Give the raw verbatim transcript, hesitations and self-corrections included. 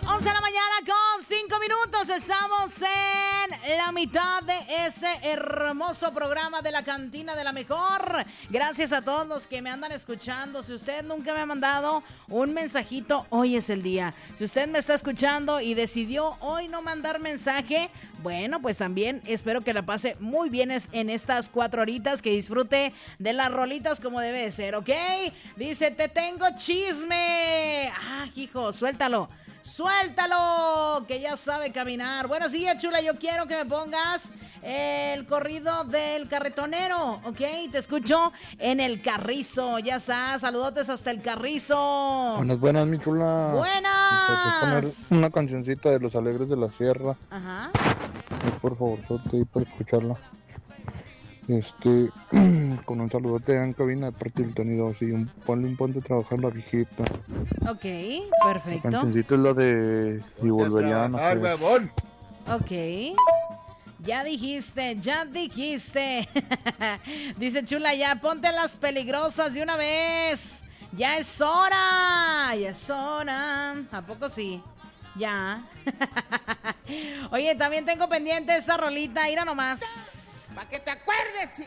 once de la mañana con cinco minutos. Estamos en la mitad de ese hermoso programa de la Cantina de la Mejor. Gracias a todos los que me andan escuchando. Si usted nunca me ha mandado un mensajito, hoy es el día. Si usted me está escuchando y decidió hoy no mandar mensaje, bueno, pues también espero que la pase muy bien en estas cuatro horitas, que disfrute de las rolitas como debe ser, ¿ok? Dice, te tengo chisme. Ah, hijo, suéltalo. Suéltalo, que ya sabe caminar. Buenos días, chula, yo quiero que me pongas el corrido del carretonero, ¿ok? Te escucho en el Carrizo, ya está, saludotes hasta el Carrizo. Buenas, buenas, mi chula. Buenas. Poner una cancioncita de Los Alegres de la Sierra. Ajá. Y por favor, suerte para escucharla. Este, con un saludote en cabina de parte del Tonido, así, un, ponle un ponte a trabajar la viejita. Ok, perfecto. La cancioncita es la de Y volvería a nacer. Ok. Ya dijiste, ya dijiste. Dice chula, ya ponte las peligrosas de una vez. Ya es hora, ya es hora. ¿A poco sí? Ya. Oye, también tengo pendiente esa rolita, ira nomás. Para que te acuerdes,